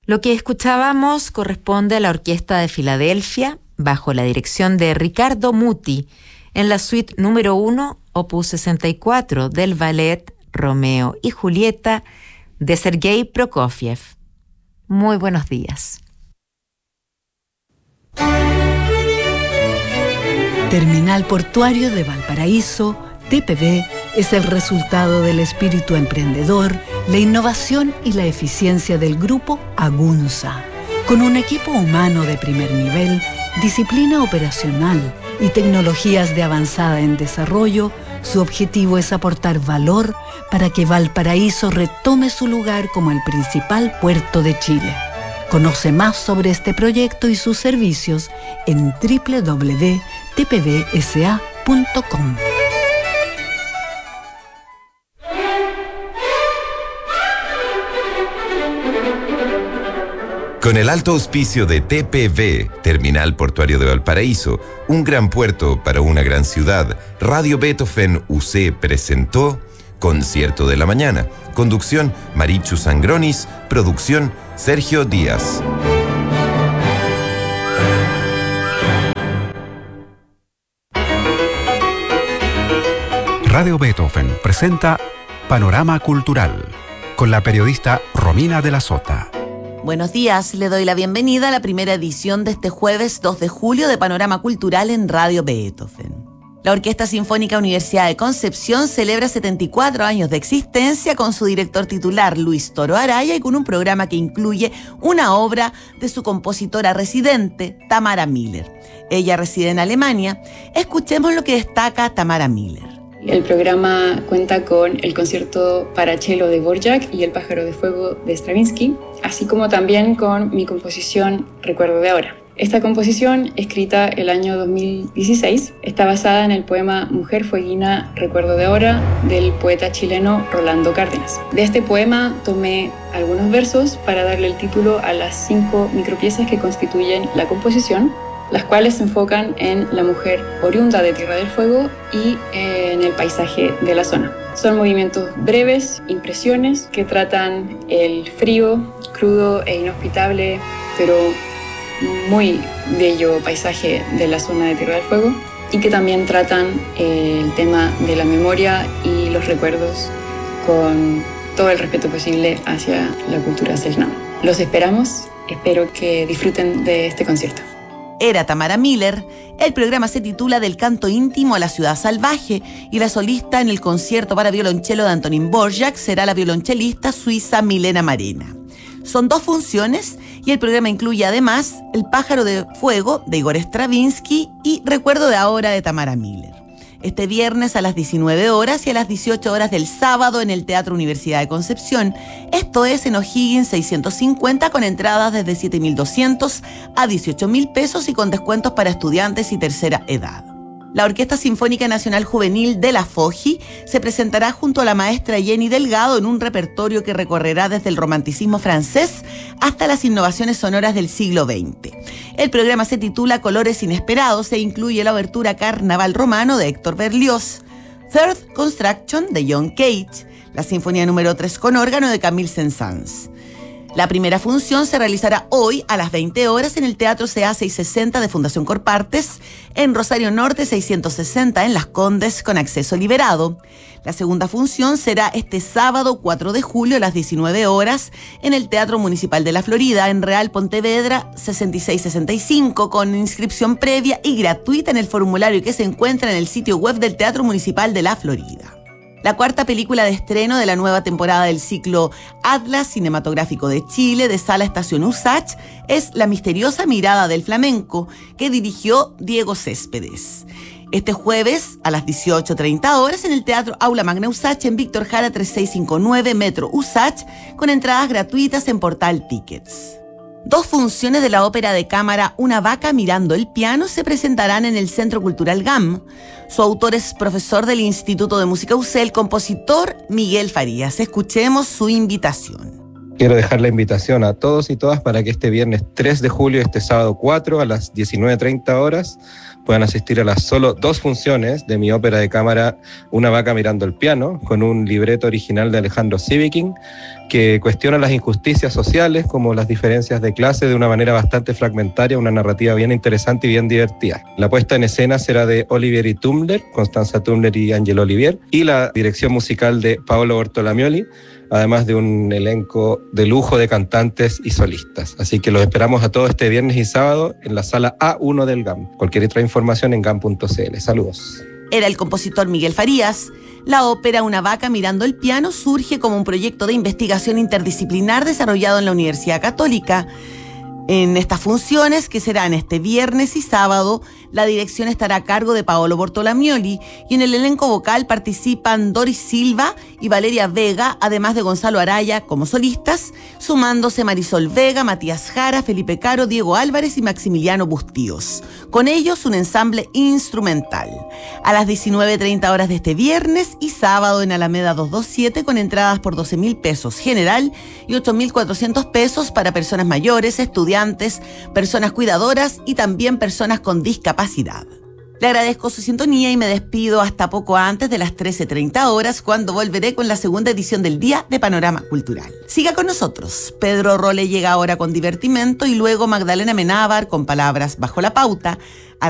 Lo que escuchábamos corresponde a la Orquesta de Filadelfia, bajo la dirección de Riccardo Muti, en la suite número 1, opus 64 del ballet Romeo y Julieta de Sergei Prokofiev. Muy buenos días. Terminal Portuario de Valparaíso, TPV, es el resultado del espíritu emprendedor, la innovación y la eficiencia del grupo Agunza. Con un equipo humano de primer nivel, disciplina operacional y tecnologías de avanzada en desarrollo, su objetivo es aportar valor para que Valparaíso retome su lugar como el principal puerto de Chile. Conoce más sobre este proyecto y sus servicios en www.tpvsa.com. Con el alto auspicio de TPV, Terminal Portuario de Valparaíso, un gran puerto para una gran ciudad, Radio Beethoven UC presentó Concierto de la Mañana. Conducción, Marichu Sangronis. Producción, Sergio Díaz. Radio Beethoven presenta Panorama Cultural, con la periodista Romina de la Sota. Buenos días, le doy la bienvenida a la primera edición de este jueves 2 de julio de Panorama Cultural en Radio Beethoven. La Orquesta Sinfónica Universidad de Concepción celebra 74 años de existencia con su director titular Luis Toro Araya y con un programa que incluye una obra de su compositora residente, Tamara Miller. Ella reside en Alemania. Escuchemos lo que destaca Tamara Miller. El programa cuenta con el concierto para cello de Dvorak y el pájaro de fuego de Stravinsky, así como también con mi composición Recuerdo de Ahora. Esta composición, escrita el año 2016, está basada en el poema Mujer Fueguina Recuerdo de Ahora del poeta chileno Rolando Cárdenas. De este poema tomé algunos versos para darle el título a las 5 micropiezas que constituyen la composición, las cuales se enfocan en la mujer oriunda de Tierra del Fuego y en el paisaje de la zona. Son movimientos breves, impresiones que tratan el frío, crudo e inhospitable, pero muy bello paisaje de la zona de Tierra del Fuego, y que también tratan el tema de la memoria y los recuerdos con todo el respeto posible hacia la cultura selknam. Los esperamos, espero que disfruten de este concierto. Era Tamara Miller. El programa se titula Del canto íntimo a la ciudad salvaje y la solista en el concierto para violonchelo de Antonín Dvorak será la violonchelista suiza Milena Marena. Son 2 funciones y el programa incluye además El pájaro de fuego de Igor Stravinsky y Recuerdo de Ahora de Tamara Miller. Este viernes a las 19 horas y a las 18 horas del sábado en el Teatro Universidad de Concepción. Esto es en O'Higgins 650 con entradas desde 7.200 a 18.000 pesos y con descuentos para estudiantes y tercera edad. La Orquesta Sinfónica Nacional Juvenil de la FOJI se presentará junto a la maestra Jenny Delgado en un repertorio que recorrerá desde el romanticismo francés hasta las innovaciones sonoras del siglo XX. El programa se titula Colores Inesperados e incluye la obertura Carnaval Romano de Héctor Berlioz, Third Construction de John Cage, la Sinfonía número 3 con órgano de Camille Saint-Saëns. La primera función se realizará hoy a las 20 horas en el Teatro CA 660 de Fundación Corpartes, en Rosario Norte 660 en Las Condes con acceso liberado. La segunda función será este sábado 4 de julio a las 19 horas en el Teatro Municipal de la Florida, en Real Pontevedra 6665, con inscripción previa y gratuita en el formulario que se encuentra en el sitio web del Teatro Municipal de la Florida. La cuarta película de estreno de la nueva temporada del ciclo Atlas Cinematográfico de Chile de Sala Estación Usach es La misteriosa mirada del flamenco, que dirigió Diego Céspedes. Este jueves a las 18:30 horas en el Teatro Aula Magna Usach en Víctor Jara 3659 Metro Usach, con entradas gratuitas en Portal Tickets. 2 funciones de la ópera de cámara Una vaca mirando el piano se presentarán en el Centro Cultural GAM. Su autor es profesor del Instituto de Música UC, el compositor Miguel Farías. Escuchemos su invitación. Quiero dejar la invitación a todos y todas para que este viernes 3 de julio, este sábado 4 a las 19:30 horas, puedan asistir a las solo 2 funciones de mi ópera de cámara Una vaca mirando el piano, con un libreto original de Alejandro Sivikin, que cuestiona las injusticias sociales como las diferencias de clase de una manera bastante fragmentaria, una narrativa bien interesante y bien divertida. La puesta en escena será de Olivieri Tumler, Constanza Tumler y Angelo Olivier, y la dirección musical de Paolo Bortolamioli, además de un elenco de lujo de cantantes y solistas. Así que los esperamos a todos este viernes y sábado en la sala A1 del GAM. Cualquier otra información en gam.cl. Saludos. Era el compositor Miguel Farías. La ópera Una vaca mirando el piano surge como un proyecto de investigación interdisciplinar desarrollado en la Universidad Católica. En estas funciones, que serán este viernes y sábado, la dirección estará a cargo de Paolo Bortolamioli y en el elenco vocal participan Doris Silva y Valeria Vega, además de Gonzalo Araya como solistas, sumándose Marisol Vega, Matías Jara, Felipe Caro, Diego Álvarez y Maximiliano Bustíos. Con ellos un ensamble instrumental. A las 19:30 horas de este viernes y sábado en Alameda 227 con entradas por 12.000 pesos general y 8.400 pesos para personas mayores, estudiantes, personas cuidadoras y también personas con discapacidad. Le agradezco su sintonía y me despido hasta poco antes de las 13:30 horas, cuando volveré con la segunda edición del Día de Panorama Cultural. Siga con nosotros. Pedro Role llega ahora con Divertimento y luego Magdalena Menábar con Palabras bajo la pauta.